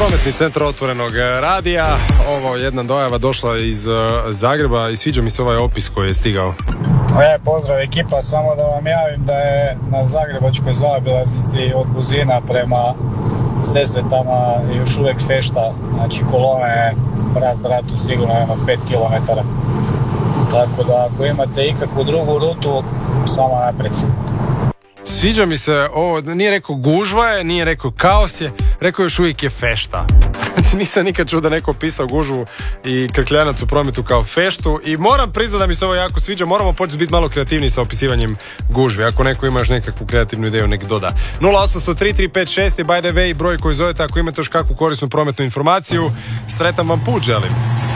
Prometni centar Otvorenog radija. Ovo jedna dojava došla iz Zagreba i sviđa mi se ovaj opis koji je stigao. Pozdrav ekipa, samo da vam javim da je na zagrebačkoj zaobilaznici od Buzina prema Sesvetama još uvijek fešta, znači kolone brat bratu sigurno ima 5 km. Tako da ako imate ikakvu drugu rutu, samo naprijed. Sviđa mi se ovo, nije rekao gužva je, nije rekao kaos je, rekao još uvijek je fešta. Znači nisam nikad čuo da neko pisao gužvu i krkljanac u prometu kao feštu i moram priznati da mi se ovo jako sviđa, moramo početi biti malo kreativniji sa opisivanjem gužve. Ako neko ima još nekakvu kreativnu ideju, nek doda. 0800-3356 je by the way broj koji zovete ako imate još kakvu korisnu prometnu informaciju. Sretan vam put želim.